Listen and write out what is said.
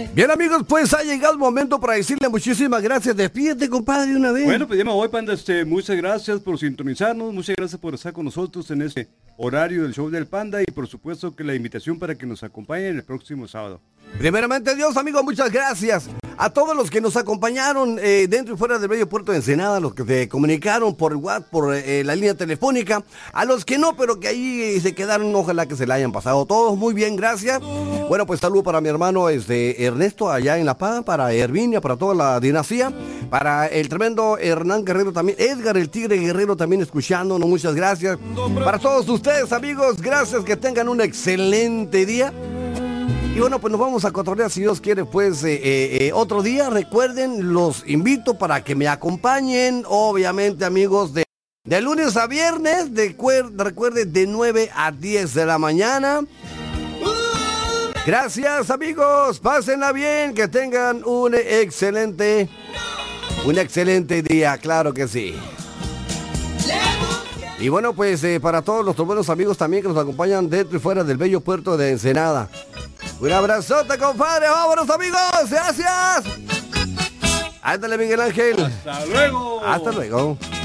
Bien, amigos, pues ha llegado el momento para decirle muchísimas gracias. Despídete, compadre, una vez. Bueno, pues ya me voy, Panda. Muchas gracias por sintonizarnos, muchas gracias por estar con nosotros en este horario del show del Panda y por supuesto que la invitación para que nos acompañen el próximo sábado. Primeramente, Dios, amigos, muchas gracias a todos los que nos acompañaron dentro y fuera del bello puerto de Ensenada, los que se comunicaron por WhatsApp, por la línea telefónica, a los que no, pero que ahí se quedaron, ojalá que se la hayan pasado todos muy bien, gracias. Bueno, pues saludo para mi hermano Ernesto allá en La Paz, para Herminia, para toda la dinastía, para el tremendo Hernán Guerrero también, Edgar el Tigre Guerrero también escuchándonos, muchas gracias. Para todos ustedes, amigos, gracias, que tengan un excelente día. Y bueno, pues nos vamos a cotorrear, si Dios quiere, pues otro día. Recuerden, los invito para que me acompañen, obviamente, amigos, de lunes a viernes, recuerden, de 9 a 10 de la mañana. Gracias, amigos, pásenla bien, que tengan un excelente día, claro que sí. Y bueno, pues para todos nuestros buenos amigos también que nos acompañan dentro y fuera del bello puerto de Ensenada. Un abrazote, compadre. Vámonos, amigos. Gracias. Ándale, Miguel Ángel. Hasta luego. Hasta luego.